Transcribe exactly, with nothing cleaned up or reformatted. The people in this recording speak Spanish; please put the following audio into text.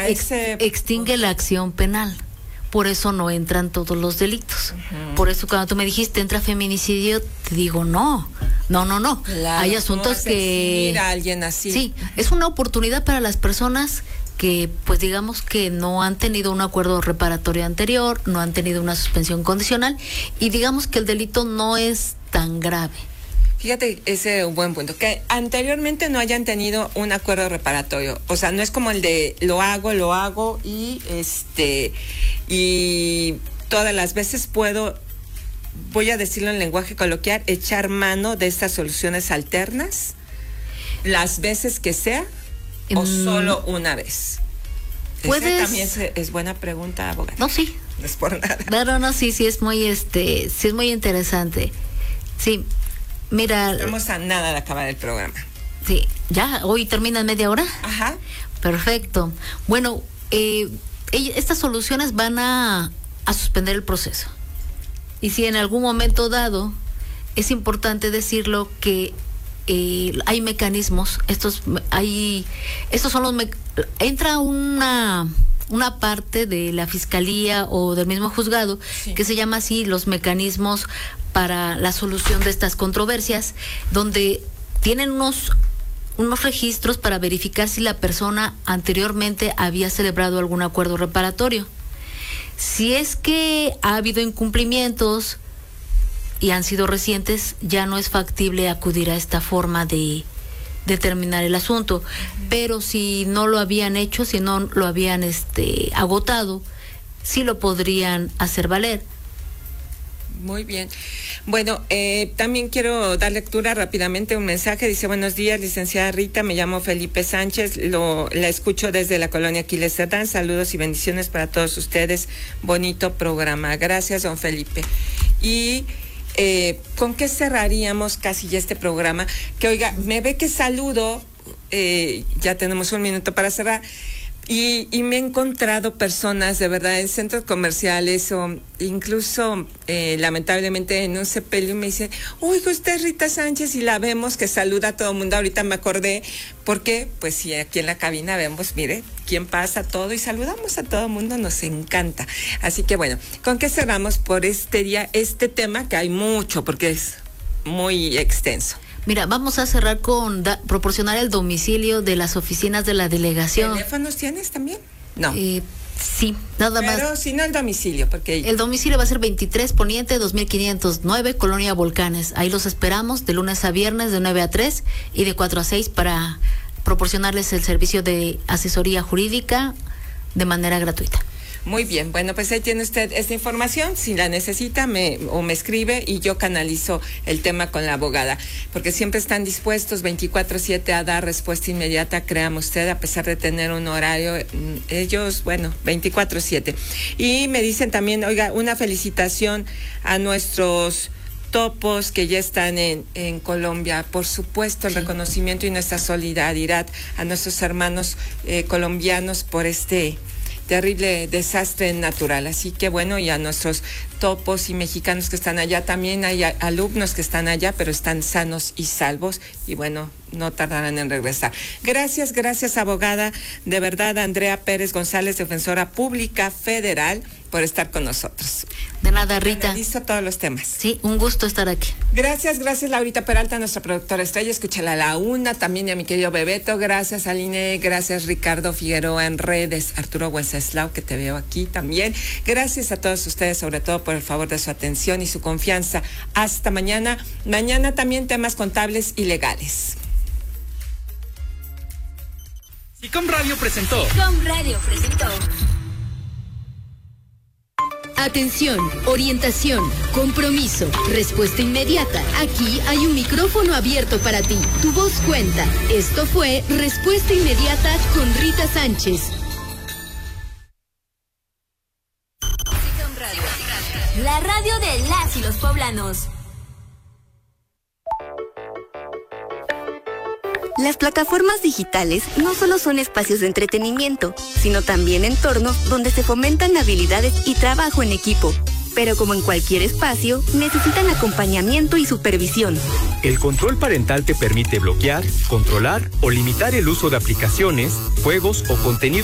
ex, extingue la acción penal. Por eso no entran todos los delitos. Uh-huh. Por eso cuando tú me dijiste entra feminicidio, te digo no, no, no, no. Claro, hay asuntos que a alguien así. Sí, es una oportunidad para las personas que, pues digamos que no han tenido un acuerdo reparatorio anterior, no han tenido una suspensión condicional y digamos que el delito no es tan grave. Fíjate, ese es un buen punto, que anteriormente no hayan tenido un acuerdo reparatorio, o sea, no es como el de lo hago, lo hago y este y todas las veces puedo, voy a decirlo en lenguaje coloquial, echar mano de estas soluciones alternas, las veces que sea, mm. o solo una vez. ¿Puedes? Esa también es, es buena pregunta, abogada. No, sí. No es por nada. Pero no, sí, sí es muy, este, sí es muy interesante. Sí. Mira, estamos a nada de acabar el programa. Sí, ya, hoy termina en media hora. Ajá. Perfecto. Bueno, eh, estas soluciones van a, a suspender el proceso. Y si en algún momento dado, es importante decirlo que eh, hay mecanismos, estos hay, estos son los, me, entra una... una parte de la fiscalía o del mismo juzgado, sí, que se llama así los mecanismos para la solución de estas controversias, donde tienen unos unos registros para verificar si la persona anteriormente había celebrado algún acuerdo reparatorio. Si es que ha habido incumplimientos y han sido recientes, ya no es factible acudir a esta forma de determinar el asunto, uh-huh. Pero si no lo habían hecho, si no lo habían este agotado, sí lo podrían hacer valer. Muy bien. Bueno, eh, también quiero dar lectura rápidamente a un mensaje. Dice: buenos días, licenciada Rita, me llamo Felipe Sánchez, lo, la escucho desde la colonia Aquiles Cerdán. Saludos y bendiciones para todos ustedes. Bonito programa. Gracias, don Felipe. Y Eh, ¿con qué cerraríamos casi ya este programa? Que oiga, me ve que saludo, eh, ya tenemos un minuto para cerrar, y, y me he encontrado personas de verdad en centros comerciales o incluso eh, lamentablemente en un sepelio, y me dicen: oiga, usted es Rita Sánchez, y la vemos que saluda a todo el mundo. Ahorita me acordé, porque pues sí, aquí en la cabina vemos, mire, quién pasa todo y saludamos a todo el mundo, nos encanta. Así que bueno, ¿con qué cerramos por este día este tema? Que hay mucho, porque es muy extenso. Mira, vamos a cerrar con da, proporcionar el domicilio de las oficinas de la delegación. ¿Teléfonos tienes también? No. Eh, sí, nada Pero, más. Pero si no, el domicilio, porque... El domicilio va a ser veintitrés Poniente, dos mil quinientos nueve, Colonia Volcanes. Ahí los esperamos de lunes a viernes de nueve a tres y de cuatro a seis para proporcionarles el servicio de asesoría jurídica de manera gratuita. Muy bien, bueno, pues ahí tiene usted esta información, si la necesita me o me escribe y yo canalizo el tema con la abogada, porque siempre están dispuestos veinticuatro siete a dar respuesta inmediata, créame usted, a pesar de tener un horario, ellos, bueno, veinticuatro siete. Y me dicen también, oiga, una felicitación a nuestros topos que ya están en, en Colombia, por supuesto el sí. reconocimiento y nuestra solidaridad a nuestros hermanos eh, colombianos por este terrible desastre natural. Así que bueno, y a nuestros topos y mexicanos que están allá, también hay alumnos que están allá, pero están sanos y salvos, y bueno, no tardarán en regresar. Gracias, gracias, abogada, de verdad, Andrea Pérez González, defensora pública federal, por estar con nosotros. De nada, Rita. Listo todos los temas. Sí, un gusto estar aquí. Gracias, gracias, Laurita Peralta, nuestra productora estrella. Escúchala a la una, también y a mi querido Bebeto. Gracias, Aline. Gracias, Ricardo Figueroa en redes. Arturo Wenceslao, que te veo aquí también. Gracias a todos ustedes, sobre todo por el favor de su atención y su confianza. Hasta mañana. Mañana también temas contables y legales. SICOM Radio presentó. SICOM Radio presentó. Atención, orientación, compromiso, respuesta inmediata. Aquí hay un micrófono abierto para ti. Tu voz cuenta. Esto fue Respuesta Inmediata con Rita Sánchez. SICOM Radio, la radio de las y los poblanos. Las plataformas digitales no solo son espacios de entretenimiento, sino también entornos donde se fomentan habilidades y trabajo en equipo. Pero como en cualquier espacio, necesitan acompañamiento y supervisión. El control parental te permite bloquear, controlar o limitar el uso de aplicaciones, juegos o contenidos